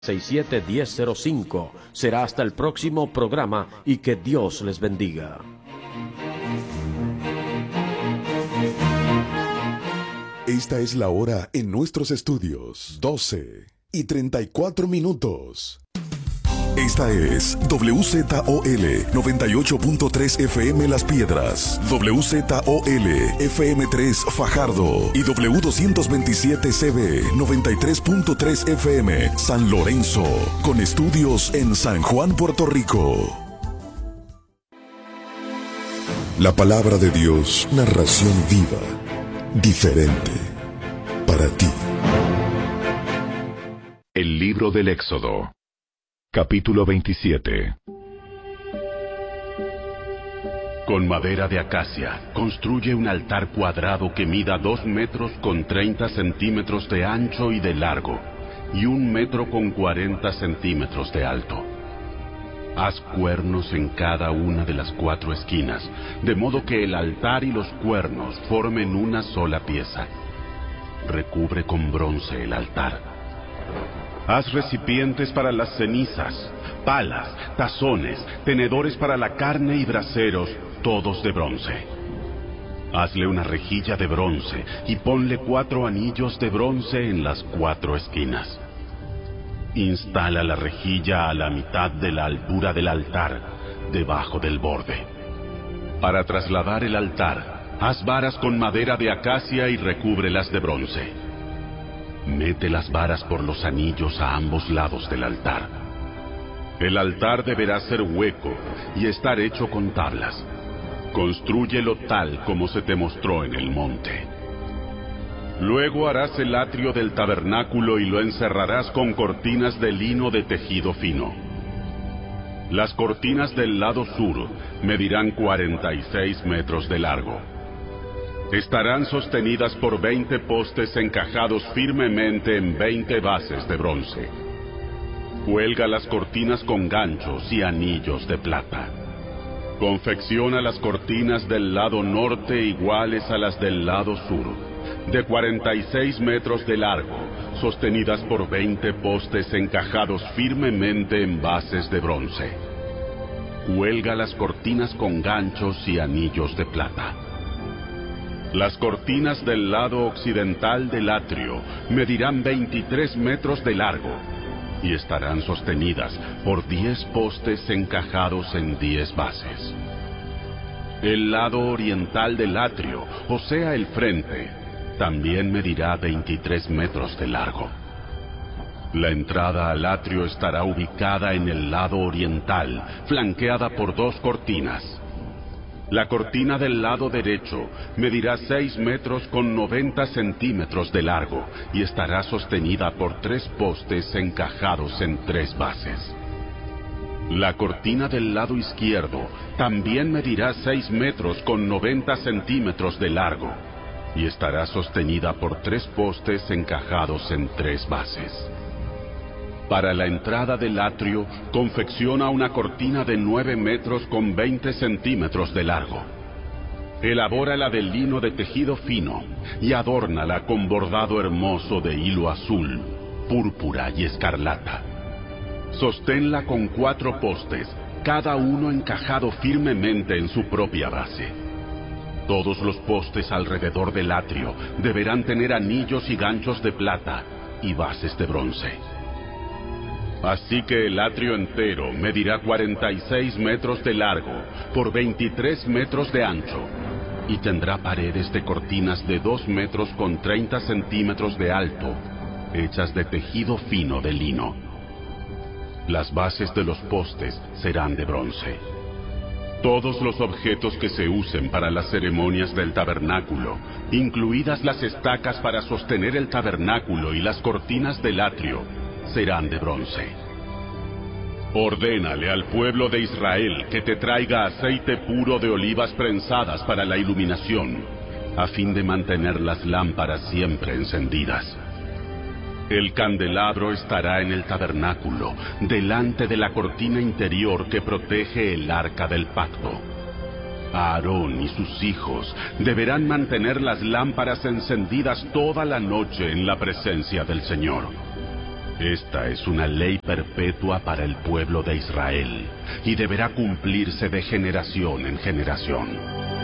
671005. Será hasta el próximo programa y que Dios les bendiga. Esta es la hora en nuestros estudios, 12:34. Esta es WZOL 98.3 FM Las Piedras, WZOL FM3 Fajardo y W227CB 93.3 FM San Lorenzo, con estudios en San Juan, Puerto Rico. La palabra de Dios, narración viva, diferente, para ti. El libro del Éxodo. Capítulo 27. Con madera de acacia, construye un altar cuadrado que mida 2 metros con 30 centímetros de ancho y de largo, y 1 metro con 40 centímetros de alto. Haz cuernos en cada una de las 4 esquinas, de modo que el altar y los cuernos formen una sola pieza. Recubre con bronce el altar. Haz recipientes para las cenizas, palas, tazones, tenedores para la carne y braseros, todos de bronce. Hazle una rejilla de bronce y ponle 4 anillos de bronce en las 4 esquinas. Instala la rejilla a la mitad de la altura del altar, debajo del borde. Para trasladar el altar, haz varas con madera de acacia y recúbrelas de bronce. Mete las varas por los anillos a ambos lados del altar. El altar deberá ser hueco y estar hecho con tablas. Constrúyelo tal como se te mostró en el monte. Luego harás el atrio del tabernáculo y lo encerrarás con cortinas de lino de tejido fino. Las cortinas del lado sur medirán 46 metros de largo. Estarán sostenidas por 20 postes encajados firmemente en 20 bases de bronce. Cuelga las cortinas con ganchos y anillos de plata. Confecciona las cortinas del lado norte iguales a las del lado sur, de 46 metros de largo, sostenidas por 20 postes encajados firmemente en bases de bronce. Cuelga las cortinas con ganchos y anillos de plata. Las cortinas del lado occidental del atrio medirán 23 metros de largo y estarán sostenidas por 10 postes encajados en 10 bases. El lado oriental del atrio, o sea el frente, también medirá 23 metros de largo. La entrada al atrio estará ubicada en el lado oriental, flanqueada por 2 cortinas. La cortina del lado derecho medirá 6 metros con 90 centímetros de largo y estará sostenida por 3 postes encajados en 3 bases. La cortina del lado izquierdo también medirá 6 metros con 90 centímetros de largo y estará sostenida por 3 postes encajados en 3 bases. Para la entrada del atrio, confecciona una cortina de 9 metros con 20 centímetros de largo. Elabórala de lino de tejido fino y adórnala con bordado hermoso de hilo azul, púrpura y escarlata. Sosténla con 4 postes, cada uno encajado firmemente en su propia base. Todos los postes alrededor del atrio deberán tener anillos y ganchos de plata y bases de bronce. Así que el atrio entero medirá 46 metros de largo por 23 metros de ancho y tendrá paredes de cortinas de 2 metros con 30 centímetros de alto, hechas de tejido fino de lino. Las bases de los postes serán de bronce. Todos los objetos que se usen para las ceremonias del tabernáculo, incluidas las estacas para sostener el tabernáculo y las cortinas del atrio, serán de bronce. Ordénale al pueblo de Israel que te traiga aceite puro de olivas prensadas para la iluminación, a fin de mantener las lámparas siempre encendidas. El candelabro estará en el tabernáculo, delante de la cortina interior que protege el arca del pacto. Aarón y sus hijos deberán mantener las lámparas encendidas toda la noche en la presencia del Señor. Esta es una ley perpetua para el pueblo de Israel y deberá cumplirse de generación en generación.